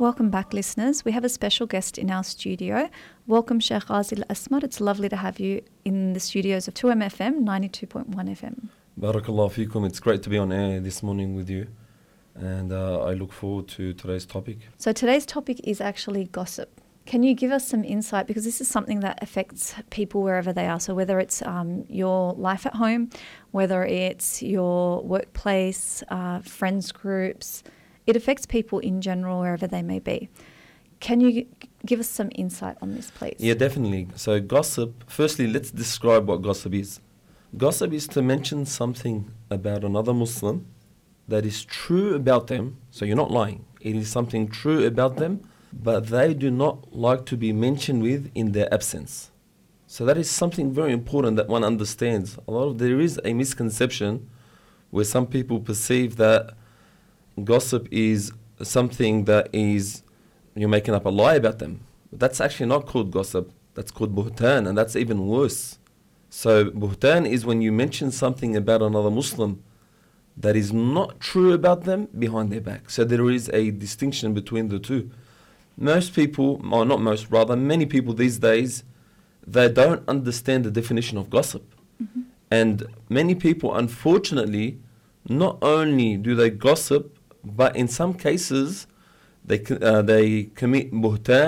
Welcome back, listeners. We have a special guest in our studio. Welcome, Sheikh Ghazi Al-Asmar. It's lovely to have you in the studios of 2MFM 92.1 FM. Barakallah feekum. It's great to be on air this morning with you. And I look forward to today's topic. So today's topic is actually gossip. Can you give us some insight? Because this is something that affects people wherever they are. So whether it's your life at home, whether it's your workplace, friends groups, it affects people in general wherever they may be. Can you give us some insight on this, please? Yeah, definitely. So gossip, firstly, let's describe what gossip is. Gossip is to mention something about another Muslim that is true about them. So you're not lying. It is something true about them, but they do not like to be mentioned with in their absence. So that is something very important that one understands. There is a misconception where some people perceive that gossip is something that is, you're making up a lie about them. But that's actually not called gossip. That's called buhtan, and that's even worse. So buhtan is when you mention something about another Muslim that is not true about them behind their back. So there is a distinction between the two. Most people, or not most, rather many people these days, they don't understand the definition of gossip. Mm-hmm. And many people, unfortunately, not only do they gossip, but in some cases, they commit buhtan